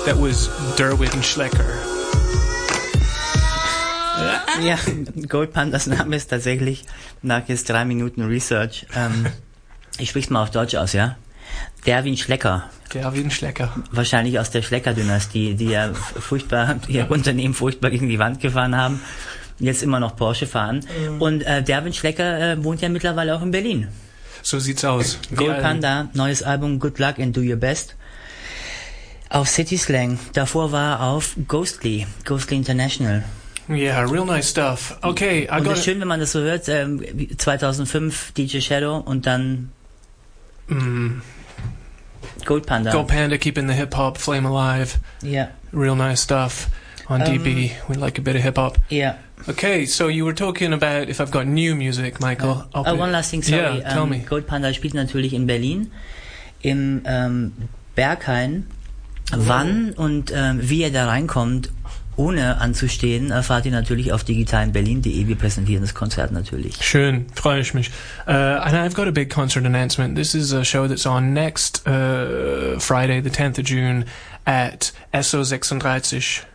That was Derwin Schlecker. Ja, Goldpandas Name ist tatsächlich nach jetzt 3 Minuten Research. Ich sprich's mal auf Deutsch aus, ja? Derwin Schlecker. Derwin Schlecker. Wahrscheinlich aus der Schlecker-Dynastie, die ja ihr Unternehmen furchtbar gegen die Wand gefahren haben. Jetzt immer noch Porsche fahren. Und Derwin Schlecker wohnt ja mittlerweile auch in Berlin. So sieht's aus. Gold Panda, neues Album Good Luck and Do Your Best. Auf City Slang. Davor war auf Ghostly International. Yeah, real nice stuff. Okay, und das ist schön, wenn man das so hört. 2005 DJ Shadow und dann Gold Panda. Gold Panda keeping the hip hop flame alive. Yeah. Real nice stuff on DB. We like a bit of hip hop. Yeah. Okay, so you were talking about if I've got new music, Michael. One last thing, sorry. Yeah, tell me. Gold Panda spielt natürlich in Berlin, im Berghain. Wann und wie ihr da reinkommt, ohne anzustehen, erfahrt ihr natürlich auf digitalenberlin.de. Wir präsentieren das Konzert natürlich. Schön, freue ich mich. And I've got a big concert announcement. This is a show that's on next Friday, the 10th of June at SO36.